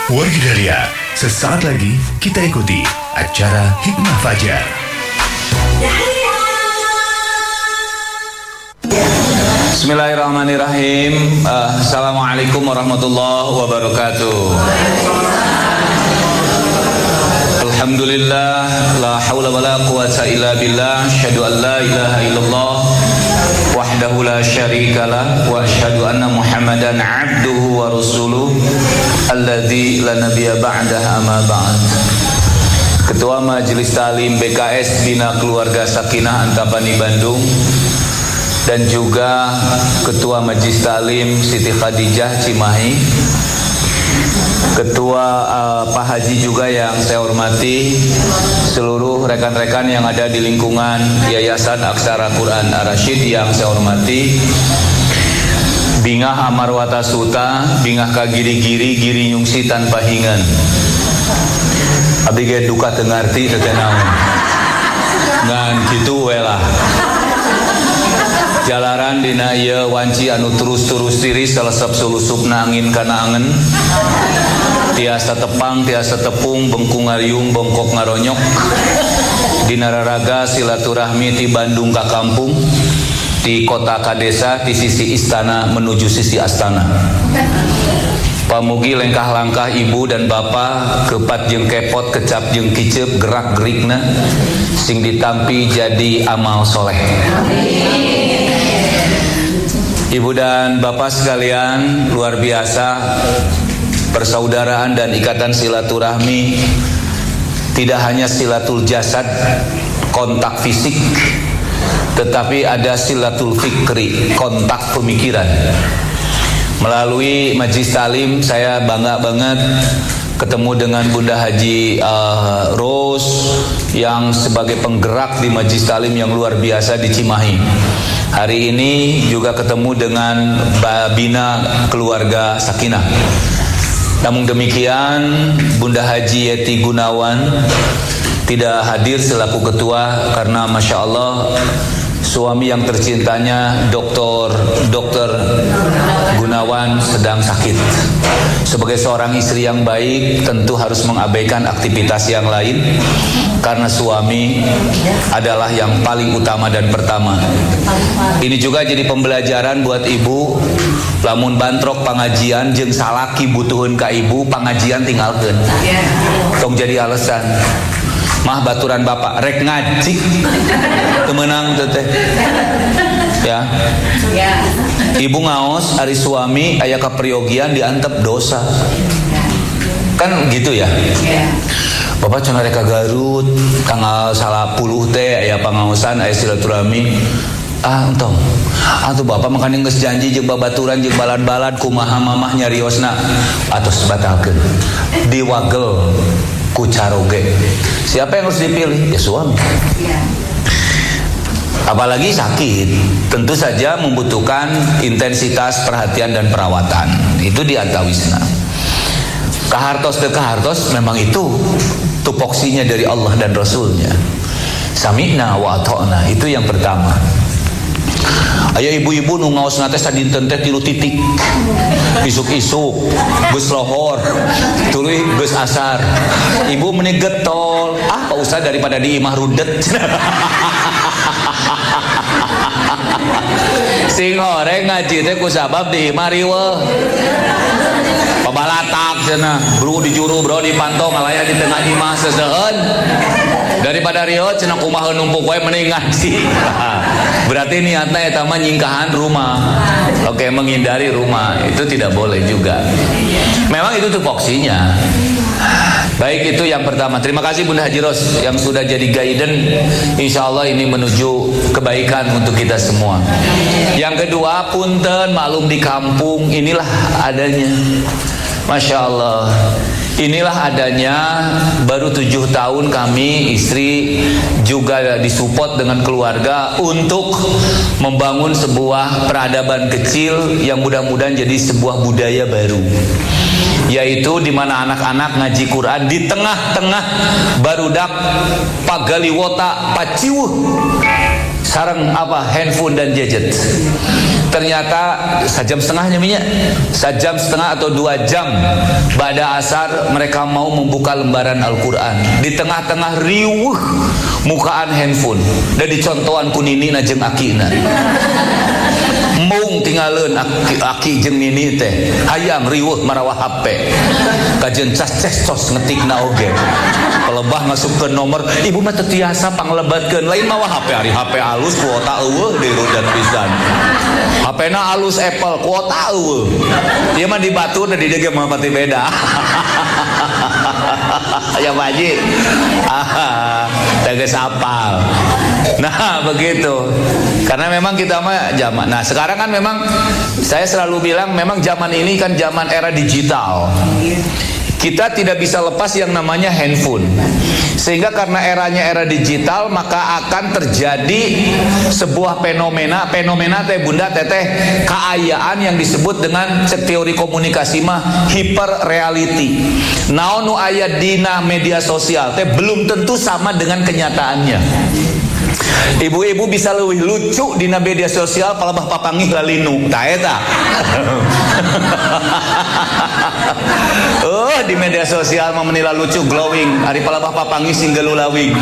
Wargi Dahlia, sesaat lagi kita ikuti acara Hikmah Fajar. Bismillahirrahmanirrahim. Assalamualaikum warahmatullahi wabarakatuh. Alhamdulillah, la haula wala quwata illa billah, asyhadu an la ilaha illallah wahdahu la syarikalah wa asyhadu anna Muhammadan abduhu wa rasuluh alladzi la nabiyya ba'dahu amma ba'd. Ketua Majelis Talim BKS Bina Keluarga Sakinah Antapani Bandung dan juga Ketua Majelis Talim Siti Khadijah Cimahi, Ketua Pak Haji juga yang saya hormati, seluruh rekan-rekan yang ada di lingkungan Yayasan Aksara Quran Ar-Rasyid yang saya hormati, Bingah Amarwata Suta, Bingah Kagiri-giri, Giri Nyungsi tanpa hingan. Abdi ge duka teu ngarti teh naon. Ngan kitu we lah. Jalaran dina ieu wanci anu terus-terus diri salesep sulusupna angin kana angen. Tiasa tepang, tiasa tepung, bengkung ngariung, bongkok ngaronyok. Dina raraga silaturahmi ti Bandung ka kampung, ti kota ka desa, ti sisi istana menuju sisi astana. Pamugi lengkah-langkah ibu dan bapak, kepat jeung kepot, kecap jeung kicep, gerak-gerikna sing ditampi jadi amal soleh. Ibu dan bapak sekalian, luar biasa persaudaraan dan ikatan silaturahmi tidak hanya silatul jasad, kontak fisik, tetapi ada silatul fikri, kontak pemikiran. Melalui Majelis Talim saya bangga banget ketemu dengan Bunda Haji Rose yang sebagai penggerak di Majelis Talim yang luar biasa di Cimahi. Hari ini juga ketemu dengan Bina Keluarga Sakinah. Namun demikian Bunda Haji Yeti Gunawan tidak hadir selaku ketua karena Masya Allah suami yang tercintanya Dr. Gunawan sedang sakit. Sebagai seorang istri yang baik tentu harus mengabaikan aktivitas yang lain karena suami adalah yang paling utama dan pertama. Ini juga jadi pembelajaran buat ibu, lamun bantrok pangajian jeung salaki butuhun ka ibu, pangajian tinggalkeun. Tong jadi alasan. Mah baturan bapak rek ngaji temenang teh ya. Ibu ngaos ari suami aya kapriogian diantep dosa kan gitu ya. Bapak cenah rek ka Garut tanggal 30 teh aya pangaosan aya silaturahmi. Entong atuh bapak makanya geus janji jeung babaturan jeung balad-balad kumaha mamah nyariosna atos batalkeun diwagel ku caroge. Siapa yang harus dipilih? Ya suami. Apalagi sakit, tentu saja membutuhkan intensitas perhatian dan perawatan. Itu diantawisna. Kahartos teu kahartos memang itu tupoksinya dari Allah dan Rasulnya. Sami'na wa ata'na, itu yang pertama. Aya ibu-ibu nu ngaosna teh sadinten teh 3 titik. Isuk-isuk, geus lohor, tuluy geus asar. Ibu meuni getol. Pak Ustaz daripada di imah rudet. Sing horeng ngaji teh ku sabab di imah riweuh. Pabalatak cenah, bro di juru, bro di pantong ngalaya di tengah imah seseueun. Daripada rieu cenah kumaha numpuk wae mending ngaji. Berarti niatna eta mah nyingkahan rumah. Oke, menghindari rumah. Itu tidak boleh juga. Memang itu tupoksinya. Baik, itu yang pertama. Terima kasih Bunda Haji Ros yang sudah jadi guidance. Insya Allah ini menuju kebaikan untuk kita semua. Yang kedua, punten maklum di kampung inilah adanya. Masya Allah. Inilah adanya, baru 7 tahun kami istri juga disupport dengan keluarga untuk membangun sebuah peradaban kecil yang mudah-mudahan jadi sebuah budaya baru, yaitu di mana anak-anak ngaji Quran di tengah-tengah barudak pagaliwota paciwuh sareng apa handphone dan gadget. Ternyata 1,5 jamnya minyak, 1,5 jam atau 2 jam ba'da asar mereka mau membuka lembaran Al-Quran. Di tengah-tengah riuh mukaan handphone dan dicontohan ku nini na jeung akina. Mung tinggalin aki jeung nini teh hayang riweuh marawah HP kajeun cas-ces ngetik na oge pelebah masuk ke nomor ibu mah teu tiasa panglebatkeun lain mah HP ari HP alus kuota eueuh di rudat pisan HP-na alus Apple kuota eueuh ieu mah di batur da di dieu mah pati beda ya baji tegas apal. Nah begitu karena memang kita mah zaman. Nah sekarang kan memang saya selalu bilang memang zaman ini kan zaman era digital. Kita tidak bisa lepas yang namanya handphone. Sehingga karena eranya era digital maka akan terjadi sebuah fenomena teh bunda teteh keayaan yang disebut dengan teori komunikasi mah hyper reality. Naon nu aya dina media sosial teh belum tentu sama dengan kenyataannya. Ibu-ibu bisa lebih lucu di media sosial palebah papangih lalinu tah eta. Di media sosial mah menila lucu glowing ari palebah papangih singgelu lawing.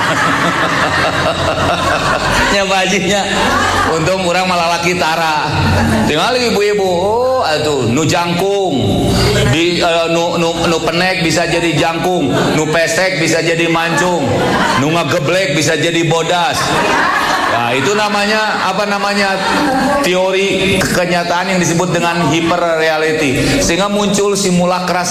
Nya bajinya untung urang malalaki tara. Tinggal ibu-ibu atuh nu jangkung di nu penek bisa jadi jangkung, nu pesek bisa jadi mancung, nu ngageblek bisa jadi bodas. Nah, itu namanya apa namanya? Teori kenyataan yang disebut dengan hyper reality. Sehingga muncul simulakra,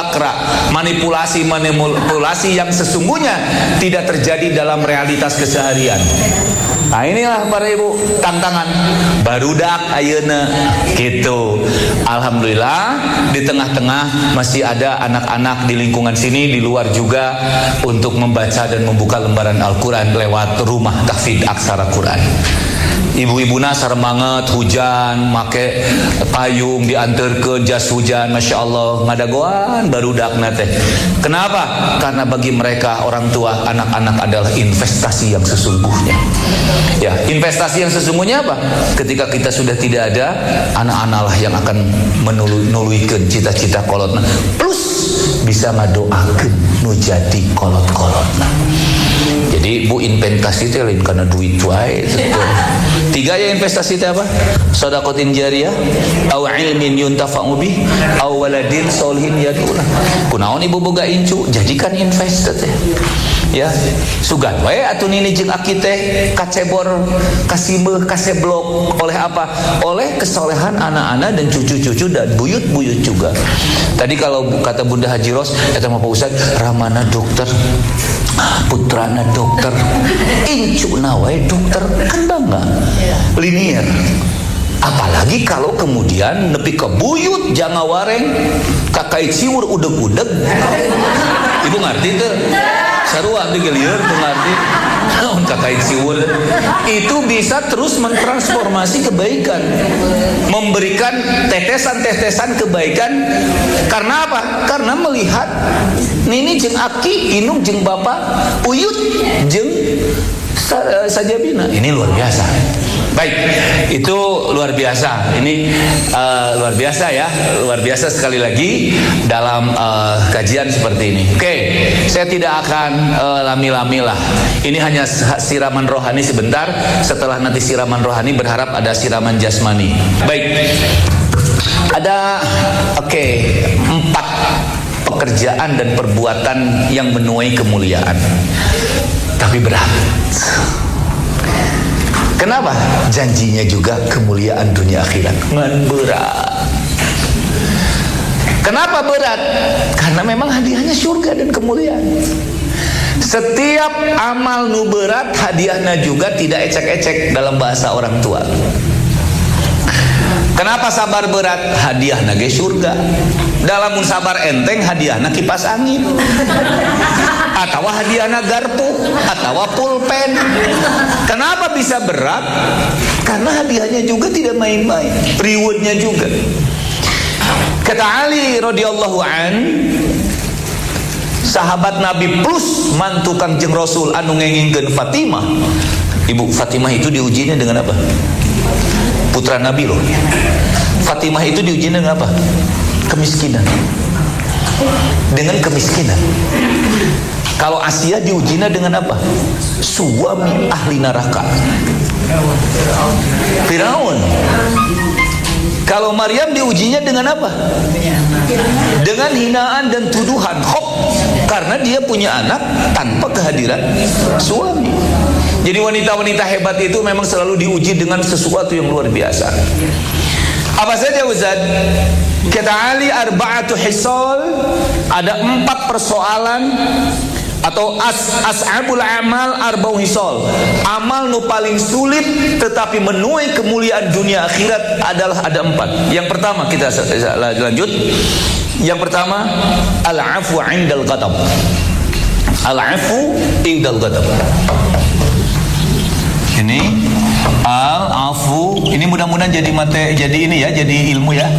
manipulasi yang sesungguhnya tidak terjadi dalam realitas keseharian. Nah, inilah para ibu tantangan barudak ayeuna gitu. Alhamdulillah di tengah-tengah masih ada anak-anak di lingkungan sini, di luar juga untuk membaca dan membuka lembaran Al-Quran lewat rumah tahfidz aksara Quran. Ibu-ibuna saremanget hujan make payung diantarkeun jas hujan, Masya Allah ngadagoan barudakna teh. Kenapa? Karena bagi mereka orang tua anak-anak adalah investasi yang sesungguhnya. Ya, investasi yang sesungguhnya apa? Ketika kita sudah tidak ada, anak-anak lah yang akan menuluikeun cita-cita kolotna. Plus bisa ngadoakeun nu jadi kolot-kolotna. Jadi bu investasi teh lain karena duit wae. 3 ya investasi teh apa? Shadaqatin jariyah, au ilmin yuntafa'u bih, au waladin sholihin yad'ulah. Kunaon ibu boga incu, jadikan investasi teh. Ya, sugan wae atuh nini jeung aki teh kacebor, kasimeuh, kaseblok oleh apa? Oleh kesolehan anak-anak dan cucu-cucu dan buyut-buyut juga. Tadi kalau kata Bunda Haji Ros, eta mah Pak Ustaz, ramana dokter, putrana dokter, incuna wae dokter, kan bangga. Linier. Apalagi kalau kemudian nepi ke buyut jangan wareng kakait siwur udeg-udeg. Ibu ngerti tuh? Sarua abdi gelieur tuh ngerti. Naon kakait siwur? Itu bisa terus mentransformasi kebaikan. Memberikan tetesan-tetesan kebaikan. Karena apa? Karena melihat nini jeung aki, inung jeung bapak, uyut jeung sajabina. Ini luar biasa. Baik, itu luar biasa. Ini luar biasa ya, luar biasa sekali lagi dalam kajian seperti ini. Oke, saya tidak akan lami-lami lah. Ini hanya siraman rohani sebentar. Setelah nanti siraman rohani berharap ada siraman jasmani. Baik, ada 4 pekerjaan dan perbuatan yang menuai kemuliaan, tapi berat. Kenapa? Janjinya juga kemuliaan dunia akhirat. Ngan berat. Kenapa berat? Karena memang hadiahnya surga dan kemuliaan. Setiap amal nu berat, hadiahnya juga tidak ecek-ecek dalam bahasa orang tua. Kenapa sabar berat? Hadiahna ge surga. Dalam mun sabar enteng, hadiahna kipas angin. Atawa hadiahna garpu, atawa pulpen. Kenapa bisa berat? Karena hadiahnya juga tidak main-main, rewardnya juga. Kata Ali radhiyallahu an, sahabat Nabi plus mantu Kangjeng Rasul anu ngengingkeun Fatimah, Ibu, Fatimah itu diujinya dengan apa? Putra Nabi loh. Fatimah itu diujinya dengan apa? Kemiskinan. Dengan kemiskinan. Kalau Asia diujinya dengan apa? Suami ahli neraka. Firaun. Kalau Maryam diujinya dengan apa? Dengan hinaan dan tuduhan, karena dia punya anak tanpa kehadiran suami. Jadi wanita-wanita hebat itu memang selalu diuji dengan sesuatu yang luar biasa. Apa saja Ustaz? Kata Ali arba'atu hisal, ada 4 persoalan atau as'abul amal arba'u hisal. Amal nu paling sulit tetapi menuai kemuliaan dunia akhirat adalah ada 4. Yang pertama kita lanjut. Yang pertama al-'afwu 'indal ghadab. Al-'afwu 'indal ghadab. Ini al-'afwu, ini mudah-mudahan jadi ini ya, jadi ilmu ya.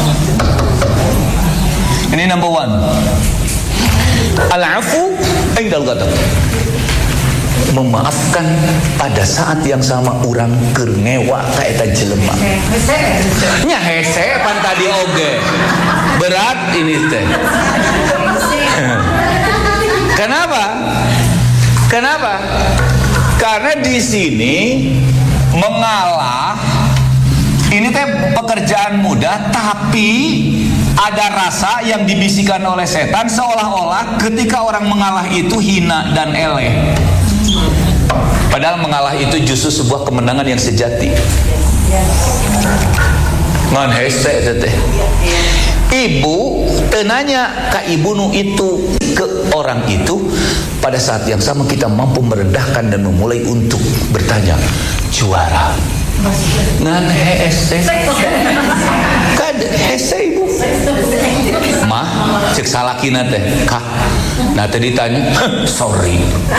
Ini number 1. Al-'afwu 'indal ghadab. Memaafkan pada saat yang sama orang keur ngewa ka eta jelema. Nya hese pan tadi oge. Berat ini teh. Kenapa? Kenapa? Karena di sini mengalah ini teh pekerjaan mudah, tapi ada rasa yang dibisikkan oleh setan seolah-olah ketika orang mengalah itu hina dan eleh. Padahal mengalah itu justru sebuah kemenangan yang sejati. Ngan hese teh. Ibu tenanya ka ibu nu itu ke orang itu, pada saat yang sama kita mampu merendahkan dan memulai untuk bertanya, juara. Ngan hese. Kad hese ibu. Mah, cek salakina teh. Kak. Nah tadi ditanya, sorry.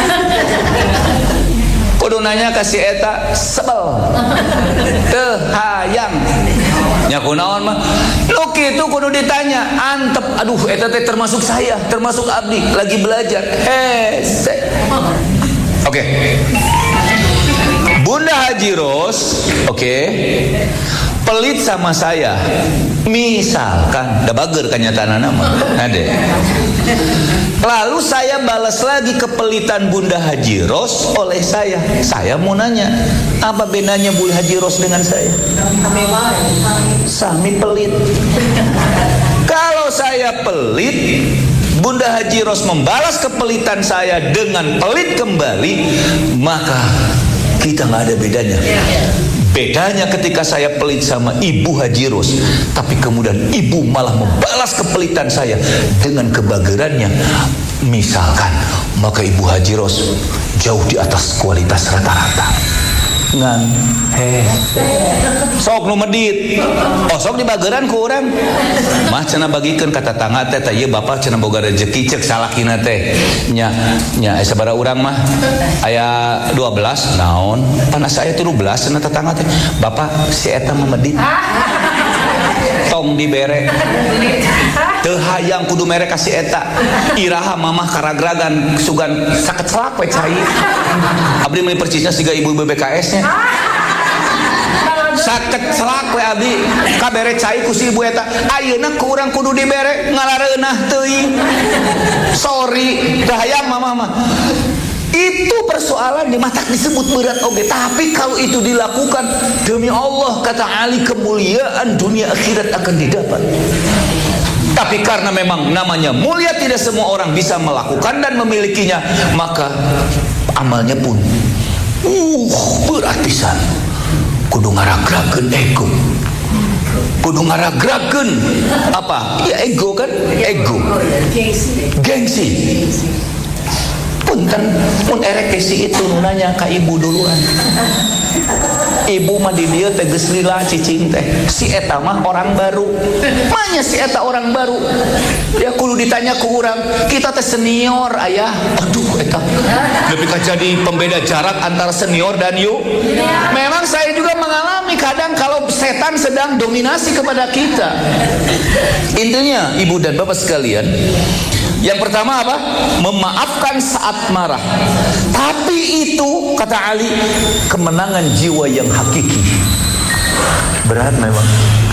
Kudu nanya kasih eta sebel. Teu hayang. Nya kunaon mah? Lu kitu kudu ditanya, antep. Aduh eta teh termasuk saya, termasuk abdi lagi belajar. Hese. Oke. Bunda Haji Ros, oke. Pelit sama saya. Misalkan, da bager kenyataan nama. Ade. Lalu saya balas lagi kepelitan Bunda Haji Ros oleh saya. Saya mau nanya, apa bedanya Bunda Haji Ros dengan saya? Sami pelit. Kalau saya pelit, Bunda Haji Ros membalas kepelitan saya dengan pelit kembali, maka kita nggak ada bedanya. Bedanya ketika saya pelit sama Ibu Haji Ros, tapi kemudian Ibu malah membalas kepelitan saya dengan kebagerannya. Misalkan, maka Ibu Haji Ros jauh di atas kualitas rata-rata. Ngan sok nu medit. Oh sok di bageran ku urang. Mah cenah bagikeun ka tetangga teh tah ieu bapak cenah boga rezeki ceuk salakina teh. Nya sabaraha urang mah aya 12 naon panas aya 13 cenah tetangga teh. Bapak si eta mah medit. Tong dibere. Teu hayang kudu mere ka si eta. Iraha mamah karagragan sugan saket selak we cai. Abdi meuli percisna siga ibu-ibu BKS-nya. Saket selak we abdi kabere cai ku si ibu eta. Ayeuna ku urang kudu dibere ngalareunah teuing. Sorry, teu hayang mamah mah. Itu persoalan matak disebut berat oge, tapi kalau itu dilakukan demi Allah kata Ali kemuliaan dunia akhirat akan didapat. Tapi karena memang namanya mulia tidak semua orang bisa melakukan dan memilikinya, maka amalnya pun berat pisan. Kudu ngaragrakeun ego. Kudu ngaragrakeun apa? Ya ego kan? Ego. Gengsi. Punten mun erek si itu nanya ka ibu duluan. Ibu mah di dieu teh geus lila cicing teh. Si eta mah orang baru. Manya si eta orang baru. Ya kudu ditanya ku urang, kita teh senior aya. Aduh eta. Lebih ka jadi pembeda jarak antara senior dan you. Memang saya juga mengalami kadang kalau setan sedang dominasi kepada kita. Intinya ibu dan bapak sekalian, yang pertama apa? Memaafkan saat marah. Tapi itu kata Ali, kemenangan jiwa yang hakiki. Berat memang.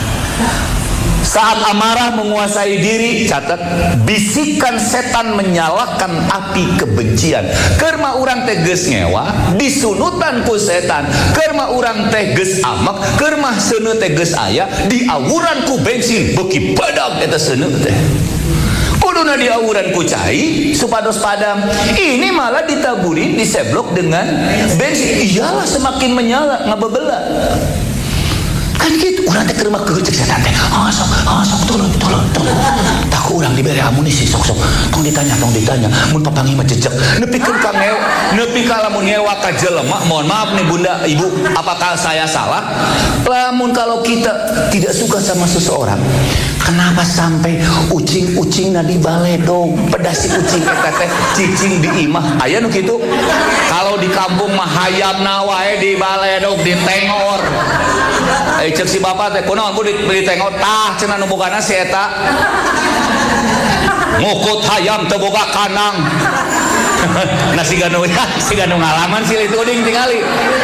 Saat amarah menguasai diri, catat, bisikan setan menyalakan api kebencian. Kerma urang teh geus ngewa, disunutan ku setan. Kerma urang teh geus amak, kerma seuneu teh geus aya, diawuran ku bensin beuki badag eta seuneu teh. Kuduna diawuran ku cai supados padam. Ini malah ditaburi, diseblok dengan bensin. Iyalah semakin menyala, ngabebela. Kan gitu, orang teh keur mah cek setan teh. Sok tolong. Takut urang dibere amunisi sok. Tong ditanya. Mun papangi mah jejeg. Nepikeun ka ngewa, nepi ka lamun ngewa ka jelema. Mohon maaf nih Bunda, Ibu, apakah saya salah? Lamun kalau kita tidak suka sama seseorang, kenapa sampai ucing-ucingna di baledog, pedasi ucing eta teh cicing di imah. Aya nu kitu. Kalau di kampung mah hayamna wae di baledog ditengor. Cek si bapak teh kunaon ku ditengor tah cenah nu bogana si eta. Ngukut hayam teu boga kanang. Nah si ganu ngalaman si itu ding tingali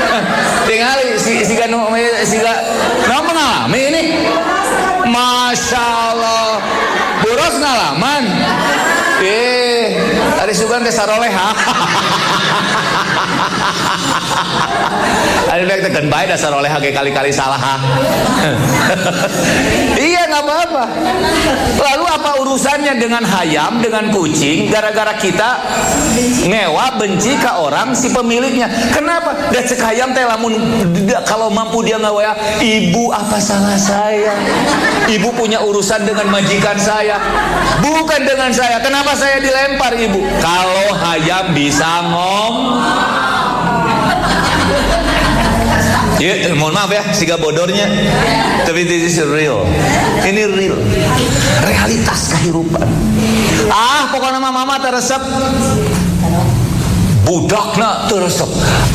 si ganu pengalaman ini. Masya Allah, boros ngalaman. Tadi sugan ke saroleha. Ada baik tekan baik dasar saroleha kayak kali-kali salah. Iya nggak apa-apa. Lalu apa urusannya dengan hayam, dengan kucing? Gara-gara kita ngewa benci ke orang si pemiliknya. Kenapa? Da cek hayam teh lamun kalau mampu dia ngawa, ibu apa salah saya? Ibu punya urusan dengan majikan saya, bukan dengan saya. Kenapa saya dilempar ibu? Kalau hayam bisa ya, mohon maaf ya, siga bodornya. Tapi this is real. Ini real. Realitas kehidupan. Pokoknya mama teresep. Budakna teresep.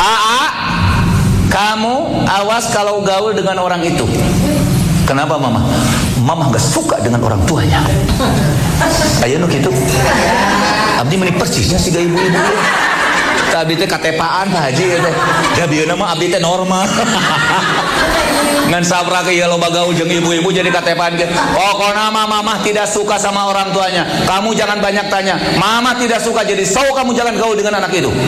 Kamu awas kalau gaul dengan orang itu. Kenapa mama? Mama gak suka dengan orang tuanya. Ayo nu gitu. Abdi meni persisnya siga ibu-ibu. Abdi teh katepaan Pak Haji teh. Da bieuna mah abdi teh normal. Ngan sabra ke ieu loba gaul jeung ibu-ibu jadi katepaan ge. Pokona mama tidak suka sama orang tuanya. Kamu jangan banyak tanya. Mama tidak suka jadi kamu jangan gaul dengan anak itu.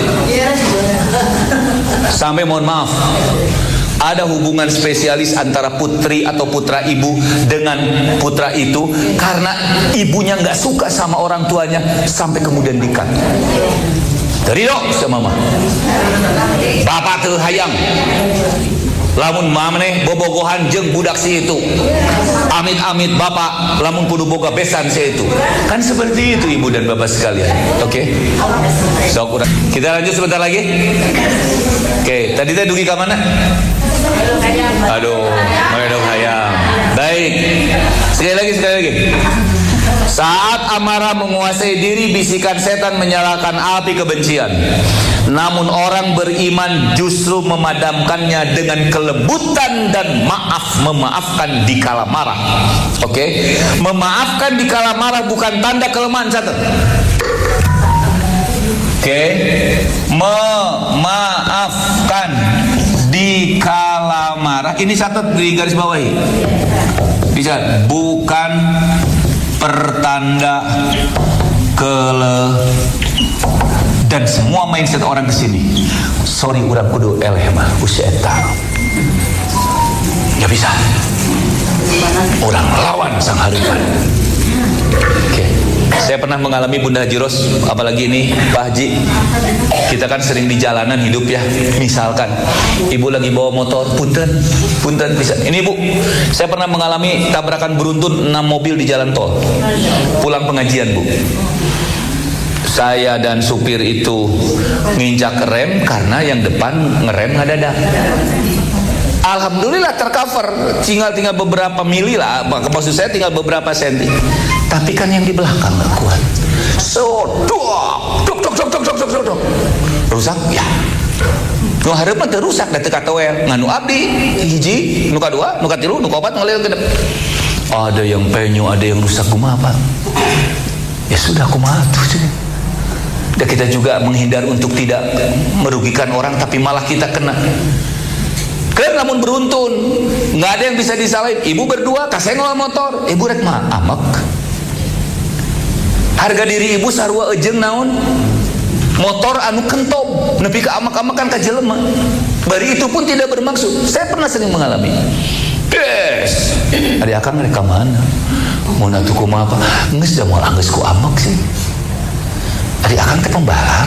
Sampai mohon maaf, ada hubungan spesialis antara putri atau putra ibu dengan putra itu karena ibunya nggak suka sama orang tuanya sampai kemudian dikat. Terido sama mama. Bapak teu hayang. Lamun mameh bobogohan jeung budak si itu. Amit-amit bapak lamun kudu boga besan si itu. Kan seperti itu ibu dan bapak sekalian. Oke. Sok kita lanjut sebentar lagi. Oke, tadi teh dugi ka mana? Aduh, meledok hayam. Baik. Sekali lagi. Saat amarah menguasai diri, bisikan setan menyalakan api kebencian. Namun orang beriman justru memadamkannya dengan kelembutan dan memaafkan di kala marah. Oke? Memaafkan di kala marah bukan tanda kelemahan, catat. Oke? Memaafkan di kala marah. Ini catat di garis bawahi. Bisa bukan pertanda dan semua mindset orang kesini. Sorry urang kudu eleh mah usia eta. Gak bisa. Orang lawan sang harapan. Oke. Saya pernah mengalami Bunda Haji Ros, apalagi ini Pak Haji. Kita kan sering di jalanan hidup ya. Misalkan ibu lagi bawa motor, punten bisa. Ini Bu, saya pernah mengalami tabrakan beruntun 6 mobil di jalan tol. Pulang pengajian Bu. Saya dan supir itu nginjak rem karena yang depan ngerem ngadadak. Alhamdulillah tercover, tinggal beberapa mili lah, maksud saya tinggal beberapa senti. Tapi kan yang di belakang nggak kuat. Dok. Rusak ya. Nu hareup teh rusak da teu katowel. Nganu abdi hiji, nu kadua, nu katilu, nu kaopat ngalil kedep. Ada yang penyu, ada yang rusak kumaha, Pak? Ya sudah kumaha tuh. Dan kita juga menghindar untuk tidak merugikan orang, tapi malah kita kena. Kan namun beruntun, nggak ada yang bisa disalahin. Ibu berdua kasenol motor, ibu rek mah amek. Harga diri ibu sarua ejeng naon? Motor anu kentob, nepi ka amak-amakan ka jelema. Bari itu pun tidak bermaksud. Saya pernah sering mengalami. Yes. Ari akang rek ka mana? Mun atuh kumaha apa? Geus da moal geus ku amak sih. Ari akang teh pembalap.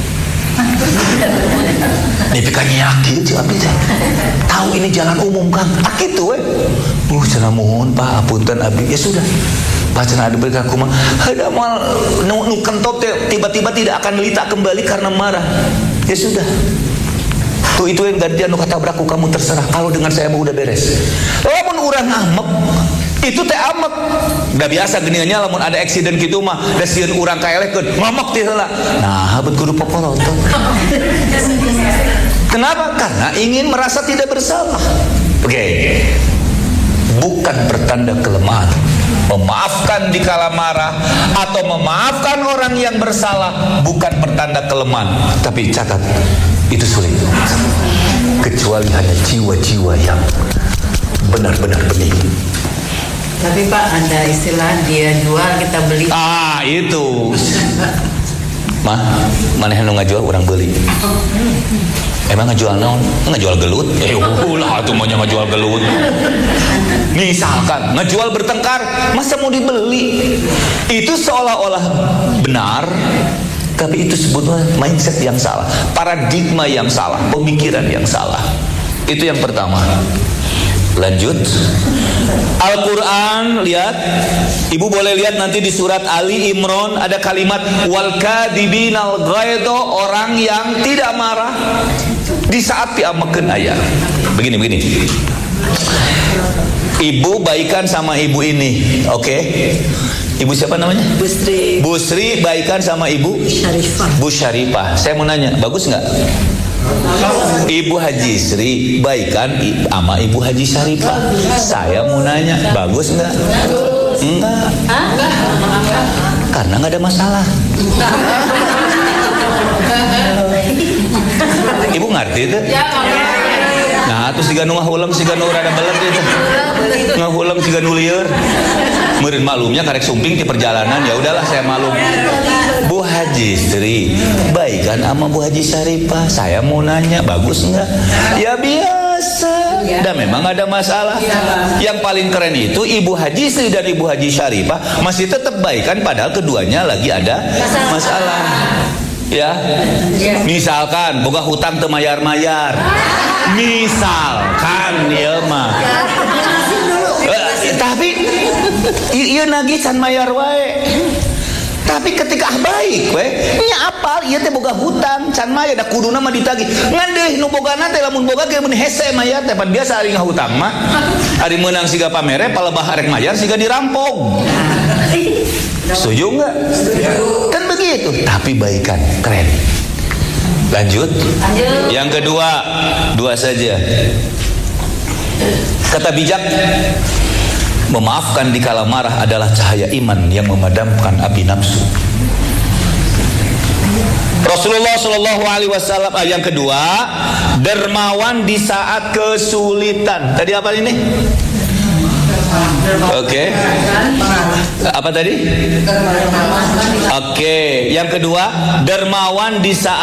Nepi ka nyakin cik abdi teh. Tahu ini jalan umum Kang. Ah kitu we. Cenah mohon Pak, apunten abdi. Ya sudah. Bacaan ada berkah kumaha. Ada moal nu kentop teh tiba-tiba tidak akan lita kembali karena marah. Ya sudah. Tuh itu yang gantian nu katabrak ku kamu terserah. Kalau dengan saya mah udah beres. Lamun urang amek, itu teh amek. Da biasa geuningannya lamun ada eksiden kitu mah da sieun urang kaelehkeun, ngamek teh heula. Nah, bet kudu popoloton. Kenapa? Karena ingin merasa tidak bersalah. Oke. Bukan pertanda kelemahan. Memaafkan dikala marah atau memaafkan orang yang bersalah bukan pertanda kelemahan, tapi catat itu sulit, kecuali hanya jiwa-jiwa yang benar-benar bening. Tapi Pak, ada istilah dia jual kita beli. Ah itu mah mana yang ngajual orang beli. Emang ngajual naon? Ngajual gelut? Ulah atuh mah ngajual gelut. Misalkan ngajual bertengkar, masa mau dibeli? Itu seolah-olah benar, tapi itu sebetulnya mindset yang salah, paradigma yang salah, pemikiran yang salah. Itu yang pertama. Lanjut. Al-Quran, lihat. Ibu boleh lihat nanti di surat Ali Imran ada kalimat wal kadibinal ghaidho, orang yang tidak marah di saat diamekeun aya. Begini. Ibu baikan sama ibu ini, oke? Ibu siapa namanya? Busri baikan sama ibu Bu Syarifah. Saya mau nanya, bagus nggak? Ibu Haji Sri baikan sama Ibu Haji Syarifah. Saya mau nanya, bagus nggak? Enggak. Karena nggak ada masalah. Ibu ngerti itu? Nah, terus siga nu ngahulang siga nu rada belet itu. Ngahulang siga nu lieur. Meureun malumnya karek sumping di perjalanan, ya udahlah saya malum. Bu Haji Sri baikan sama Bu Haji Syarifah. Saya mau nanya, bagus enggak? Ya biasa. Dan memang ada masalah. Yang paling keren itu Ibu Haji Sri dan Ibu Haji Syarifah masih tetap baikan padahal keduanya lagi ada masalah. Ya, misalkan boga hutang teu mayar-mayar. Misalkan ya mah. Tapi ieu nagih can mayar wae. Tapi ketika baik we, nya apal ieu teh boga hutang can mayar da kuduna mah ditagih. Ngan deui nu bogana teh lamun boga ge mun hese mayar teh pan biasa ari ngahutang mah. Ari meunang siga pamere palebah arek mayar siga dirampok. Setuju enggak? Kan begitu, tapi baikan keren. Lanjut. Yang kedua, dua saja. Kata bijak, memaafkan dikala marah adalah cahaya iman yang memadamkan api nafsu. Rasulullah Shallallahu Alaihi Wasallam. Yang kedua, dermawan di saat kesulitan. Tadi apa ini? Oke. Apa tadi? Oke. Yang kedua, dermawan di saat